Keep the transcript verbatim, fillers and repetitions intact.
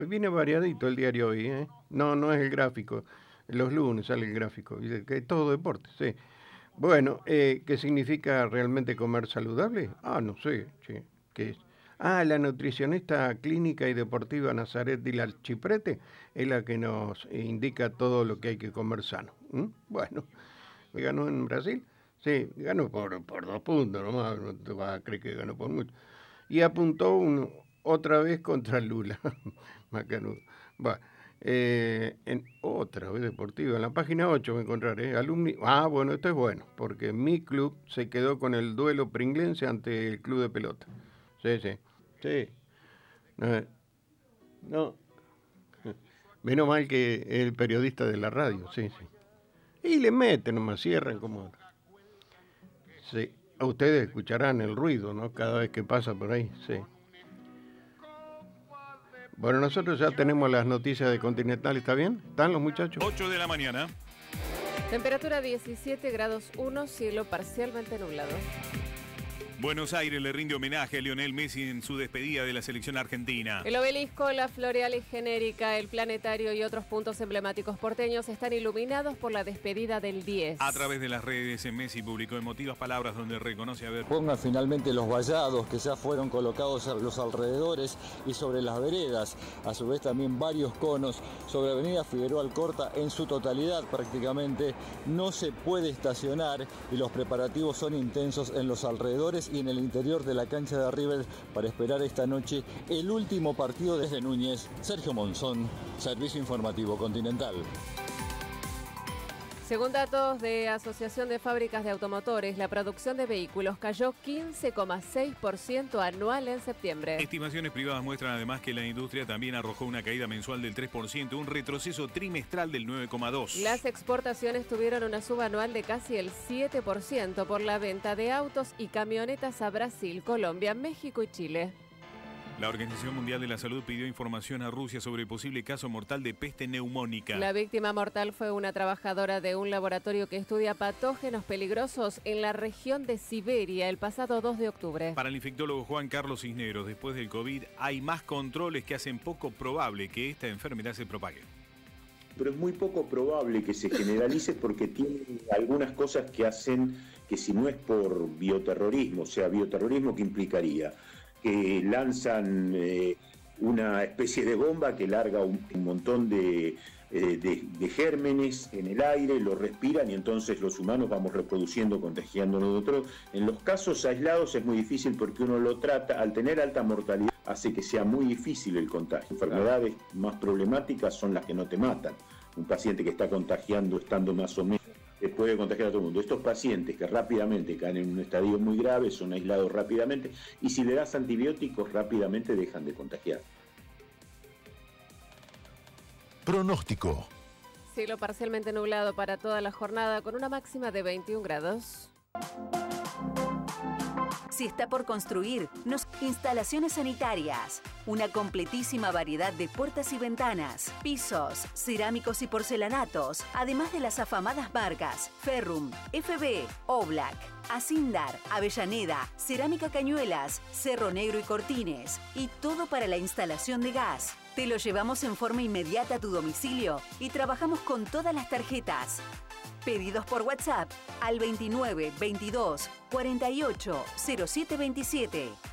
Viene variadito el diario hoy, ¿eh? No, no es el gráfico. Los lunes sale el gráfico. Dice que es todo deporte, sí. Bueno, eh, ¿qué significa realmente comer saludable? Ah, no sé, che, ¿qué es? Ah, la nutricionista clínica y deportiva Nazaret Dilar Chiprete es la que nos indica todo lo que hay que comer sano. ¿Mm? Bueno, ¿me ganó en Brasil? Sí, ganó por, por dos puntos nomás, no te vas a creer que ganó por mucho. Y apuntó un, otra vez contra Lula. Macanudo. Va. Eh, en otra vez deportiva, en la página ocho me encontraré. Alumni. Ah, bueno, esto es bueno, porque mi club se quedó con el duelo pringlense ante el club de pelota. Sí, sí. Sí. No, no. Menos mal que el periodista de la radio, sí, sí. Y le meten, nomás cierran como. Sí. Ustedes escucharán el ruido, ¿no? Cada vez que pasa por ahí, sí. Bueno, nosotros ya tenemos las noticias de Continental, ¿está bien? ¿Están los muchachos? ocho de la mañana. Temperatura diecisiete grados uno, cielo parcialmente nublado. Buenos Aires le rinde homenaje a Lionel Messi en su despedida de la selección argentina. El obelisco, la floreal y genérica, el planetario y otros puntos emblemáticos porteños están iluminados por la despedida del diez. A través de las redes, Messi publicó emotivas palabras donde reconoce haber... Ponga finalmente los vallados que ya fueron colocados a los alrededores y sobre las veredas. A su vez también varios conos sobre Avenida Figueroa Alcorta en su totalidad prácticamente. No se puede estacionar y los preparativos son intensos en los alrededores y en el interior de la cancha de River para esperar esta noche el último partido desde Núñez. Sergio Monzón, Servicio Informativo Continental. Según datos de Asociación de Fábricas de Automotores, la producción de vehículos cayó quince coma seis por ciento anual en septiembre. Estimaciones privadas muestran además que la industria también arrojó una caída mensual del tres por ciento, un retroceso trimestral del nueve coma dos por ciento. Las exportaciones tuvieron una suba anual de casi el siete por ciento por la venta de autos y camionetas a Brasil, Colombia, México y Chile. La Organización Mundial de la Salud pidió información a Rusia sobre el posible caso mortal de peste neumónica. La víctima mortal fue una trabajadora de un laboratorio que estudia patógenos peligrosos en la región de Siberia el pasado dos de octubre. Para el infectólogo Juan Carlos Cisneros, después del COVID hay más controles que hacen poco probable que esta enfermedad se propague. Pero es muy poco probable que se generalice porque tiene algunas cosas que hacen que si no es por bioterrorismo, o sea, bioterrorismo que implicaría que lanzan eh, una especie de bomba que larga un, un montón de, eh, de, de gérmenes en el aire, lo respiran y entonces los humanos vamos reproduciendo, contagiándonos de otros. En los casos aislados es muy difícil porque uno lo trata, al tener alta mortalidad, hace que sea muy difícil el contagio. Enfermedades más problemáticas son las que no te matan. Un paciente que está contagiando estando más o menos puede contagiar a todo el mundo. Estos pacientes que rápidamente caen en un estadio muy grave son aislados rápidamente y si le das antibióticos rápidamente dejan de contagiar. Pronóstico. Cielo parcialmente nublado para toda la jornada con una máxima de veintiún grados. Si está por construir, nos instalaciones sanitarias, una completísima variedad de puertas y ventanas, pisos, cerámicos y porcelanatos, además de las afamadas marcas Ferrum, F B, Oblak, Asindar, Avellaneda, Cerámica Cañuelas, Cerro Negro y Cortines, y todo para la instalación de gas. Te lo llevamos en forma inmediata a tu domicilio y trabajamos con todas las tarjetas. Pedidos por WhatsApp al veintinueve veintidós cuarenta y ocho cero siete veintisiete.